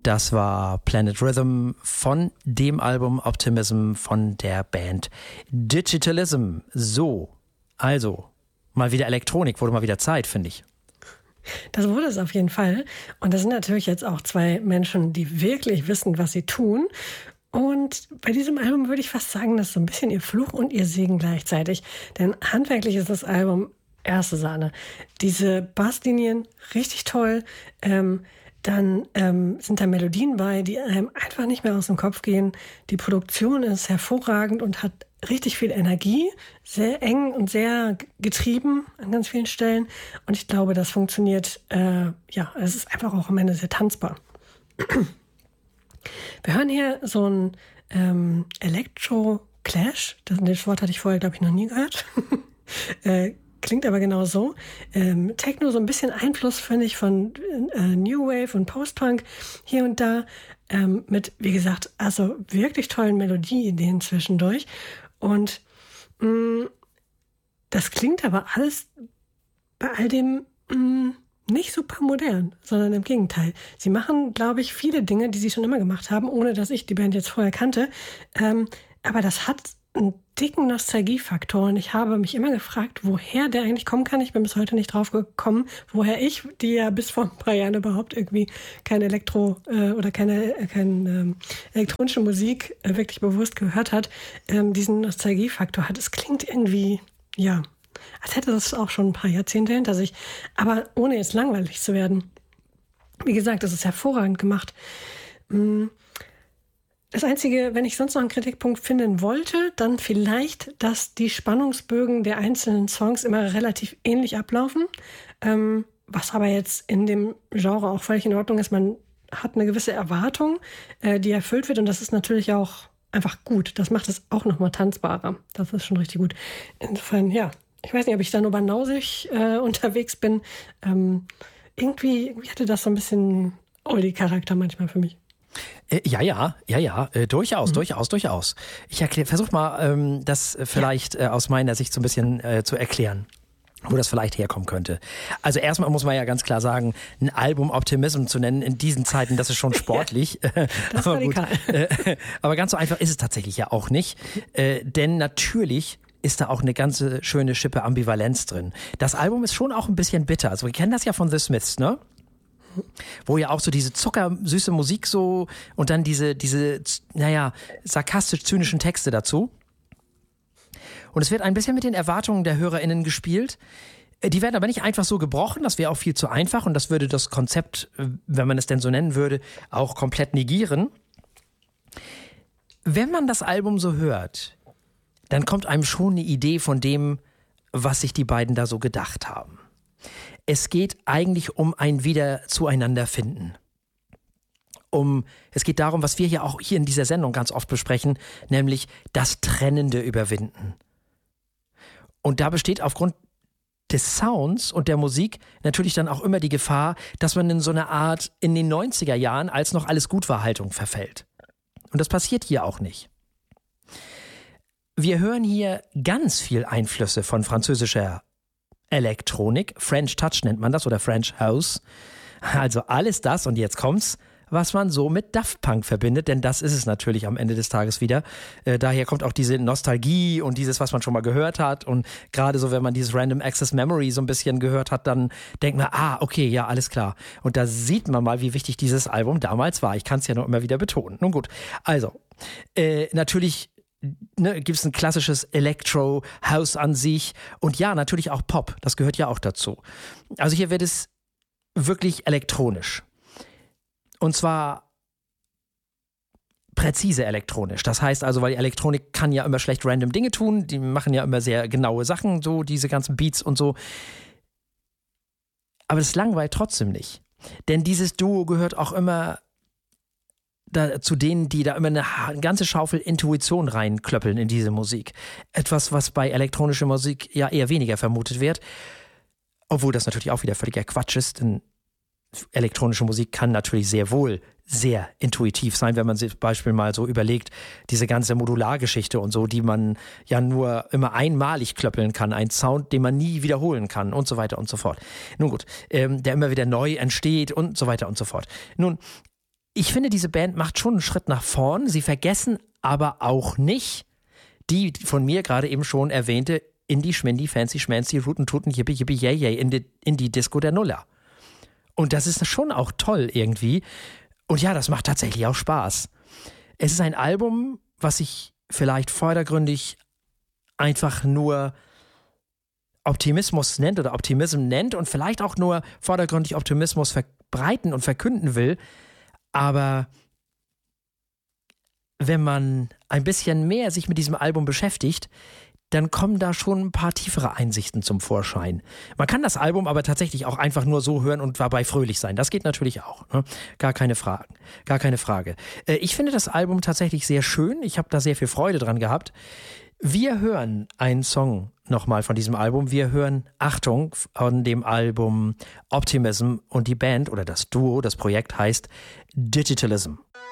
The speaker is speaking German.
Das war Planet Rhythm von dem Album Optimism von der Band Digitalism. So, also mal wieder Elektronik, wurde mal wieder Zeit, finde ich. Das wurde es auf jeden Fall. Und das sind natürlich jetzt auch zwei Menschen, die wirklich wissen, was sie tun. Und bei diesem Album würde ich fast sagen, das ist so ein bisschen ihr Fluch und ihr Segen gleichzeitig. Denn handwerklich ist das Album erste Sahne. Diese Basslinien, richtig toll. Dann sind da Melodien bei, die einem einfach nicht mehr aus dem Kopf gehen. Die Produktion ist hervorragend und hat richtig viel Energie, sehr eng und sehr getrieben an ganz vielen Stellen. Und ich glaube, das funktioniert, es ist einfach auch am Ende sehr tanzbar. Wir hören hier so ein Electro-Clash. Das Wort hatte ich vorher, glaube ich, noch nie gehört. Klingt aber genau so. Techno, so ein bisschen Einfluss, finde ich, von New Wave und Post-Punk hier und da. Mit, wie gesagt, also wirklich tollen Melodieideen zwischendurch. Und das klingt aber alles bei all dem nicht super modern, sondern im Gegenteil. Sie machen, glaube ich, viele Dinge, die sie schon immer gemacht haben, ohne dass ich die Band jetzt vorher kannte. Aber das hat einen dicken Nostalgiefaktor und ich habe mich immer gefragt, woher der eigentlich kommen kann. Ich bin bis heute nicht drauf gekommen, woher ich, die ja bis vor ein paar Jahren überhaupt irgendwie keine keine elektronische Musik wirklich bewusst gehört hat, diesen Nostalgiefaktor hat. Es klingt irgendwie, ja, als hätte das auch schon ein paar Jahrzehnte hinter sich, aber ohne jetzt langweilig zu werden. Wie gesagt, das ist hervorragend gemacht. Das Einzige, wenn ich sonst noch einen Kritikpunkt finden wollte, dann vielleicht, dass die Spannungsbögen der einzelnen Songs immer relativ ähnlich ablaufen, was aber jetzt in dem Genre auch völlig in Ordnung ist. Man hat eine gewisse Erwartung, die erfüllt wird und das ist natürlich auch einfach gut. Das macht es auch nochmal tanzbarer. Das ist schon richtig gut. Insofern, ja, ich weiß nicht, ob ich da nur banausisch unterwegs bin. Irgendwie hatte das so ein bisschen Oldie-Charakter manchmal für mich. Durchaus. Ich versuche mal, das vielleicht aus meiner Sicht so ein bisschen zu erklären, wo das vielleicht herkommen könnte. Also erstmal muss man ja ganz klar sagen, ein Album Optimism zu nennen in diesen Zeiten, das ist schon sportlich. Das ist radikal. Aber ganz so einfach ist es tatsächlich ja auch nicht. Denn natürlich ist da auch eine ganze schöne Schippe Ambivalenz drin. Das Album ist schon auch ein bisschen bitter. Also wir kennen das ja von The Smiths, ne? Wo ja auch so diese zuckersüße Musik so und dann diese sarkastisch-zynischen Texte dazu. Und es wird ein bisschen mit den Erwartungen der HörerInnen gespielt. Die werden aber nicht einfach so gebrochen, das wäre auch viel zu einfach und das würde das Konzept, wenn man es denn so nennen würde, auch komplett negieren. Wenn man das Album so hört, dann kommt einem schon eine Idee von dem, was sich die beiden da so gedacht haben. Es geht eigentlich um ein Wieder zueinander finden. Es geht darum, was wir ja auch hier in dieser Sendung ganz oft besprechen, nämlich das Trennende überwinden. Und da besteht aufgrund des Sounds und der Musik natürlich dann auch immer die Gefahr, dass man in so eine Art in den 90er Jahren, als noch alles gut war, Haltung verfällt. Und das passiert hier auch nicht. Wir hören hier ganz viel Einflüsse von französischer Elektronik, French Touch nennt man das oder French House. Also alles das, und jetzt kommt's, was man so mit Daft Punk verbindet, denn das ist es natürlich am Ende des Tages wieder. Daher kommt auch diese Nostalgie und dieses, was man schon mal gehört hat und gerade so, wenn man dieses Random Access Memory so ein bisschen gehört hat, dann denkt man, okay, ja, alles klar. Und da sieht man mal, wie wichtig dieses Album damals war. Ich kann es ja noch immer wieder betonen. Nun gut, also natürlich gibt es ein klassisches Electro-House an sich und ja, natürlich auch Pop, das gehört ja auch dazu. Also hier wird es wirklich elektronisch. Und zwar präzise elektronisch. Das heißt also, weil die Elektronik kann ja immer schlecht random Dinge tun, die machen ja immer sehr genaue Sachen, so diese ganzen Beats und so. Aber das langweilt trotzdem nicht. Denn dieses Duo gehört auch immer zu denen, die da immer eine ganze Schaufel Intuition reinklöppeln in diese Musik. Etwas, was bei elektronischer Musik ja eher weniger vermutet wird. Obwohl das natürlich auch wieder völliger Quatsch ist, denn elektronische Musik kann natürlich sehr wohl sehr intuitiv sein, wenn man sich zum Beispiel mal so überlegt, diese ganze Modulargeschichte und so, die man ja nur immer einmalig klöppeln kann, ein Sound, den man nie wiederholen kann und so weiter und so fort. Nun gut, der immer wieder neu entsteht und so weiter und so fort. Nun, Ich finde, diese Band macht schon einen Schritt nach vorn. Sie vergessen aber auch nicht die von mir gerade eben schon erwähnte Indie, Schmindy, Fancy, Schmancy, Rootin' Tootin', Yippie, Yippie, Yay, Yay in die Disco der Nuller. Und das ist schon auch toll irgendwie. Und ja, das macht tatsächlich auch Spaß. Es ist ein Album, was sich vielleicht vordergründig einfach nur Optimismus nennt oder Optimism nennt und vielleicht auch nur vordergründig Optimismus verbreiten und verkünden will. Aber wenn man ein bisschen mehr sich mit diesem Album beschäftigt, dann kommen da schon ein paar tiefere Einsichten zum Vorschein. Man kann das Album aber tatsächlich auch einfach nur so hören und dabei fröhlich sein. Das geht natürlich auch. Ne? Gar keine Frage. Ich finde das Album tatsächlich sehr schön. Ich habe da sehr viel Freude dran gehabt. Wir hören einen Song nochmal von diesem Album. Wir hören, Achtung, von dem Album Optimism und die Band oder das Duo, das Projekt heißt Digitalism.